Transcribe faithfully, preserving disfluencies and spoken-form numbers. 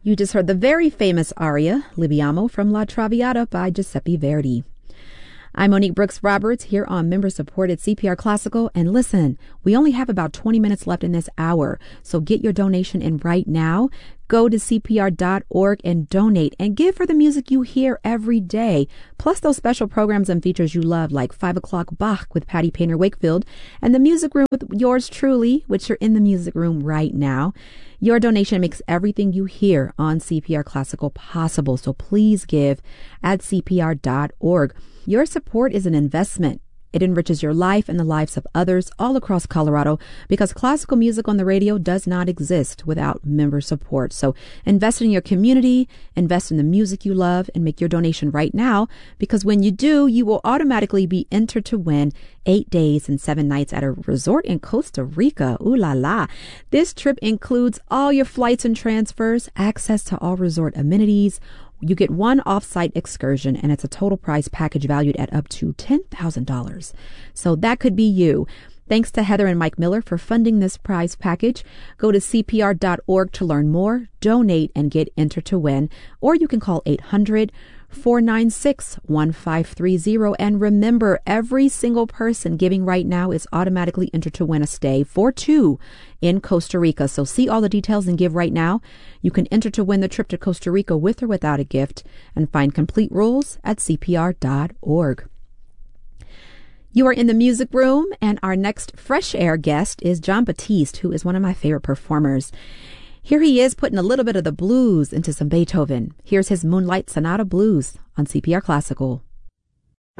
You just heard the very famous aria, Libiamo, from La Traviata by Giuseppe Verdi. I'm Monique Brooks Roberts here on member-supported C P R Classical. And listen, we only have about twenty minutes left in this hour, so get your donation in right now. Go to C P R dot org and donate and give for the music you hear every day, plus those special programs and features you love, like five o'clock Bach with Patty Painter Wakefield and the Music Room with yours truly, which are in the Music Room right now. Your donation makes everything you hear on C P R Classical possible, so please give at C P R dot org. Your support is an investment. It enriches your life and the lives of others all across Colorado, because classical music on the radio does not exist without member support. So invest in your community, invest in the music you love, and make your donation right now, because when you do, you will automatically be entered to win eight days and seven nights at a resort in Costa Rica. Ooh la la. This trip includes all your flights and transfers, access to all resort amenities. You get one off-site excursion, and it's a total prize package valued at up to ten thousand dollars. So that could be you. Thanks to Heather and Mike Miller for funding this prize package. Go to C P R dot org to learn more, donate, and get entered to win. Or you can call eight hundred, four nine six, one five three zero. And remember, every single person giving right now is automatically entered to win a stay for two in Costa Rica. So see all the details and give right now. You can enter to win the trip to Costa Rica with or without a gift, and find complete rules at C P R dot org. You are in the Music Room, and our next Fresh Air guest is Jon Batiste, who is one of my favorite performers. Here he is putting a little bit of the blues into some Beethoven. Here's his Moonlight Sonata Blues on C P R Classical.